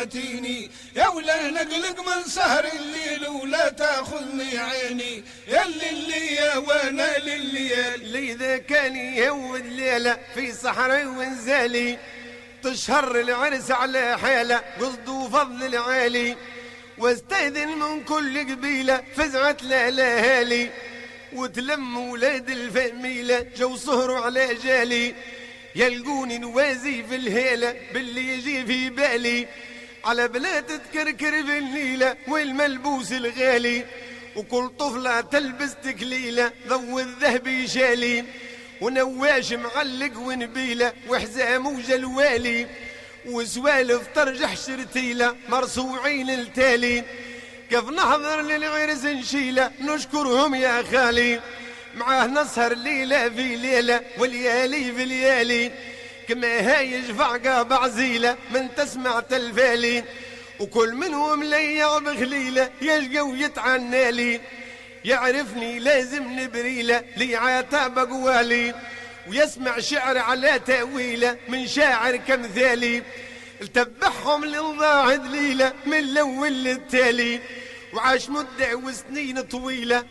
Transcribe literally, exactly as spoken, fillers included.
يا ولا نقلق من سهر الليل ولا تاخذني عيني يا اللي يا وانا لليل اللي ذا كان يهود الليلة في صحراء وانزالي تشهر العرس على حالة قصد وفضل العالي واستأذن من كل قبيلة فزعت لأهالي وتلم ولاد الفميلة جو صهروا على جالي يلقوني نوازي في الهيلة باللي يجي في بالي على بلاد تكركر في الليلة والملبوس الغالي وكل طفلة تلبس تكليلة ضو الذهب يشالي ونواش معلق ونبيلة وحزام وجلوالي وسوالف ترجح شرتيلة مرصوعين التالي كيف نحضر للعرس نشيلة نشكرهم يا خالي معاه نسهر ليلة في ليلة وليالي في ليالي كما هايج فعقة بعزيلة من تسمع تلفالي وكل منهم ليع بخليلة يشقى ويتعنالي يعرفني لازم نبريلة لي عتاب قوالي ويسمع شعر على تأويله من شاعر كمثالي التبعهم للضاع دليلة من الأول للتالي وعاش مدة وسنين طويلة